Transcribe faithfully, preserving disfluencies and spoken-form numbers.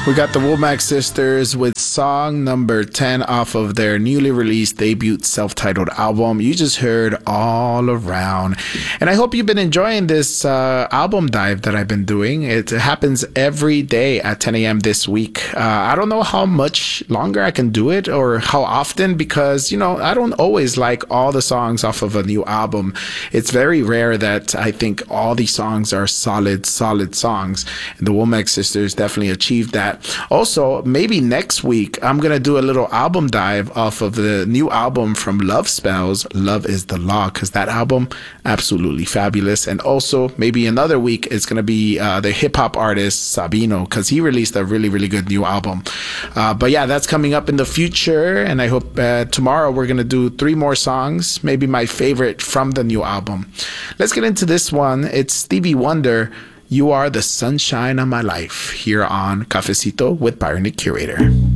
We got the Womack Sisters with song number ten off of their newly released debut self-titled album. You just heard All Around. And I hope you've been enjoying this uh, album dive that I've been doing. It happens every day at ten a.m. this week. Uh, I don't know how much longer I can do it or how often because, you know, I don't always like all the songs off of a new album. It's very rare that I think all these songs are solid, solid songs. And the Womack Sisters definitely achieved that. Also, maybe next week I'm gonna do a little album dive off of the new album from Love Spells, Love is the Law, because that album absolutely fabulous. And also maybe another week it's gonna be uh, the hip hop artist Sabino, because he released a really really good new album. Uh, but yeah, that's coming up in the future, and I hope uh, tomorrow we're gonna do three more songs, maybe my favorite from the new album. Let's get into this one. It's Stevie Wonder. You Are the Sunshine of My Life, here on Cafecito with Byron the Curator.